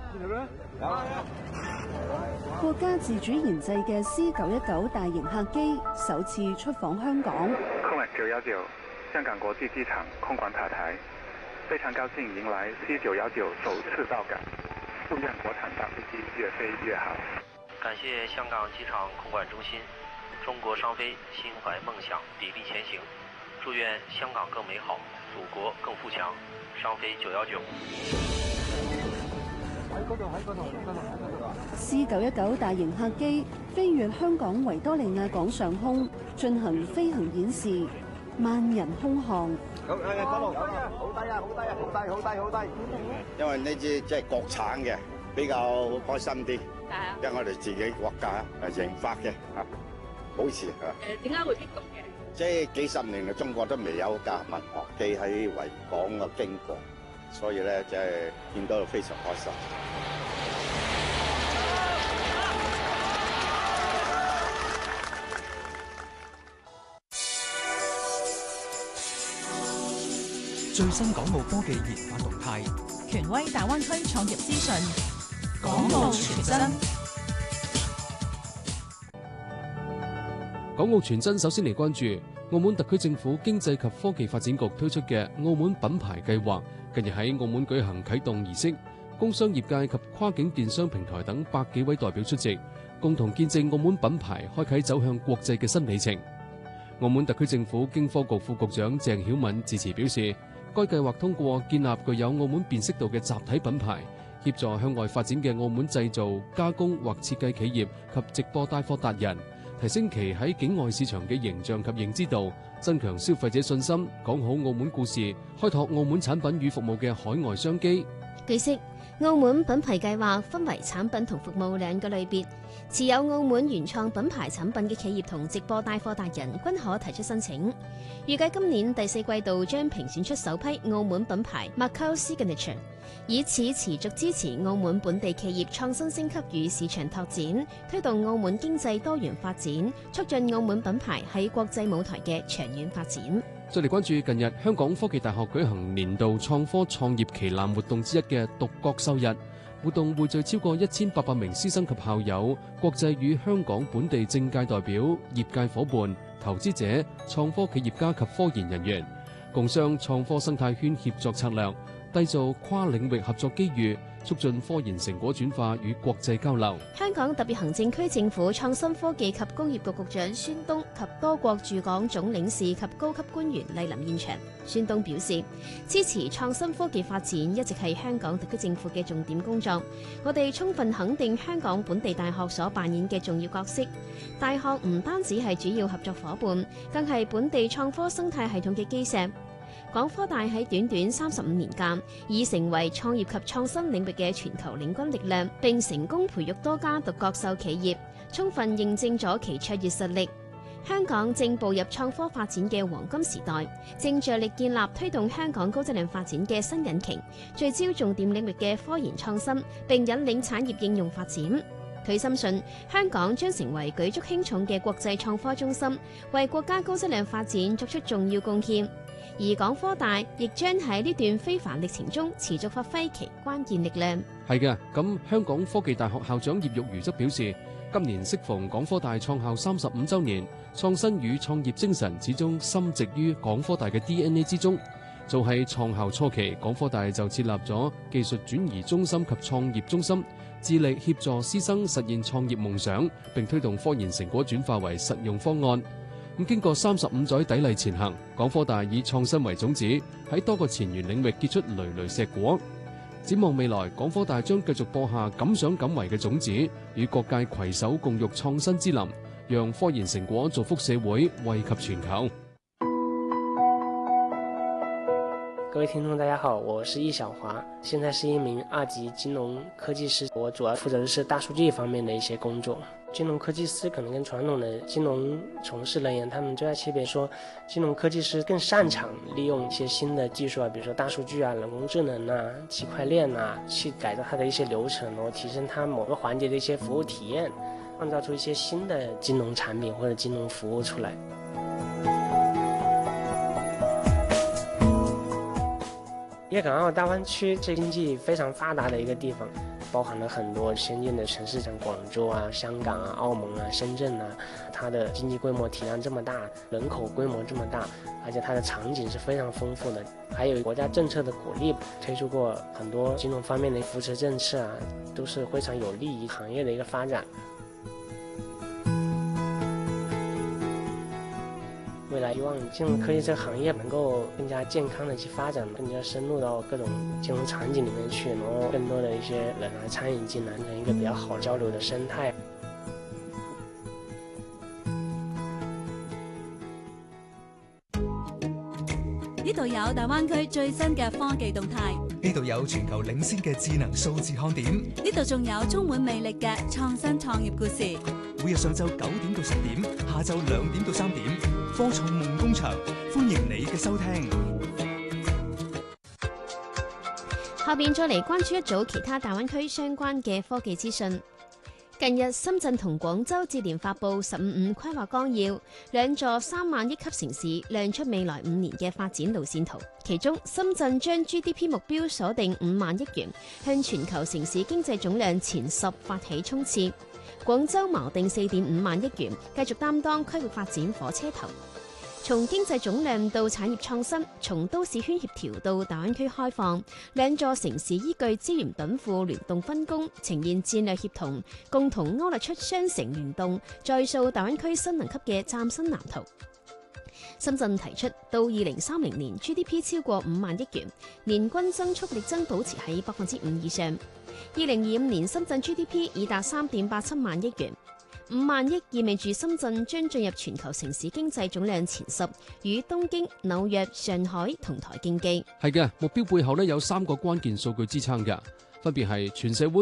國家自主研製嘅 C919大型客機首次出訪香港。 空管919香港國際機場空管塔台，非常高興迎來 C919首次到港，祝願國產大飛機越飛越好。 感謝香港機場空管中心，中國商飛心懷夢想，砥砺前行，祝願香港更美好，祖國更富強。商飛919。 C919大型客機飛越香港維多利亞港上空，進行飛行演示，萬人空巷。 好低啊！好低啊！好低啊！好低！因為呢支即係國產嘅，比較開心啲。因為我哋自己國家研發嘅嚇，保持嚇。 點解會激動嘅？ 即係幾十年嚟，中國都未有架民航機喺維港嘅經過，所以咧即係見到非常開心。 最新港澳科技研發動態， 權威大灣區創業資訊，港澳全真。 港澳全真首先嚟關注澳門特區政府經濟及科技發展局推出嘅澳門品牌計劃，近日喺澳門舉行啟動儀式，工商業界及跨境電商平台等百幾位代表出席，共同見證澳門品牌開啟走向國際嘅新里程。澳門特區政府經科局副局長鄭曉敏致辭表示，該計劃通過建立具有澳門辨識度嘅集體品牌，協助向外發展嘅澳門製造、加工或設計企業及直播帶貨達人，提升其喺境外市場嘅形象及認知度，增強消費者信心，講好澳門故事，開拓澳門產品與服務嘅海外商機。 據悉，澳門品牌計劃分為產品同服務兩個類別，持有澳門原創品牌產品嘅企業同直播帶貨達人均可提出申請。預計今年第四季度將評選出首批澳門品牌 Macau Signature， 以此持續支持澳門本地企業創新升級與市場拓展，推動澳門經濟多元發展，促進澳門品牌喺國際舞台嘅長遠發展。 再嚟關注近日香港科技大學舉行年度創科創業旗艦活動之一嘅獨角獸日，活動匯聚超過1800名師生及校友、國際與香港本地政界代表、業界夥伴、投資者、創科企業家及科研人員，共商創科生態圈協作策略，締造跨領域合作機遇，促進科研成果轉化與國際交流。 香港特別行政區政府創新科技及工業局局長孫東及多國駐港總領事及高級官員蒞臨現場。孫東表示，支持創新科技發展一直係香港特區政府嘅重點工作。我哋充分肯定香港本地大學所扮演嘅重要角色。大學唔單止係主要合作夥伴，更係本地創科生態系統嘅基石。港科大喺短短35年間，已成為創業及創新領域嘅全球領軍力量，並成功培育多家獨角獸企業，充分認證咗其卓越實力。香港正步入創科發展嘅黃金時代，正着力建立推動香港高質量發展嘅新引擎，聚焦重點領域嘅科研創新，並引領產業應用發展。佢深信香港將成為舉足輕重嘅國際創科中心，為國家高質量發展作出重要貢獻。而港科大亦將喺呢段非凡歷程中持續發揮其關鍵力量。 係嘅，咁香港科技大學校長葉玉如則表示，今年適逢港科大創校35週年，創新與創業精神始終深植於港科大嘅 DNA 之中。早喺創校初期，港科大就設立咗技術轉移中心及創業中心，致力協助師生實現創業夢想，並推動科研成果轉化為實用方案。咁經過35載砥礪前行，港科大以創新為種子，喺多個前沿領域結出累累碩果。展望未來，港科大將繼續播下敢想敢為嘅種子，與各界攜手共育創新之林，讓科研成果造福社會，惠及全球。 各位聽眾大家好，我是易小華，現在是一名2級金融科技師，我主要負責的是大數據方面的一些工作。金融科技師可能跟傳統的金融從事人員，他們最大區別說，金融科技師更擅長利用一些新的技術啊，比如說大數據啊、人工智能啊、區塊鏈啊，去改造它的一些流程，然後提升它某個環節的一些服務體驗，創造出一些新的金融產品或者金融服務出來。粵港澳大灣區是經濟非常發達的一個地方， 包含了很多先进的城市，像广州啊、香港啊、澳门啊、深圳啊，它的经济规模体量这么大，人口规模这么大，而且它的场景是非常丰富的，还有国家政策的鼓励，推出过很多金融方面的扶持政策啊，都是非常有利于行业的一个发展。未来希望金融科技这个行业能够更加健康的去发展，更加深入到各种金融场景里面去，然后更多的一些人来参与进来，成一个比较好交流的生态。 呢度有大灣區最新嘅科技動態， 呢度有全球領先嘅智能數字看點， 呢度仲有充滿魅力嘅創新創業故事。 每日上晝9點到10點，下晝2點到3點，科創夢工場，歡迎你嘅收聽。 下邊再嚟關注一組其他大灣區相關嘅科技資訊。近日，深圳同廣州接連發布15規劃綱要，兩座3萬億級城市亮出未來5年嘅發展路線圖。其中，深圳將 GDP 目標鎖定5萬億元，向全球城市經濟總量前10發起衝刺。廣州錨定4.5萬億元，繼續擔當區域發展火車頭。從經濟總量到產業創新，從都市圈協調到大灣區開放，兩座城市依據資源稟賦聯動分工，呈現戰略協同，共同勾勒出雙城聯動、再塑大灣區新能級嘅嶄新藍圖。深圳提出到2030年 GDP 超過5萬億元，年均增速力爭保持喺5%以上。2025年深圳 GDP 已達3.87萬億元。5萬億意味住深圳將進入全球城市經濟總量前10，與東京、紐約、上海同台競技。 係嘅，目標背後有3個關鍵數據支撐嘅，分別係全社會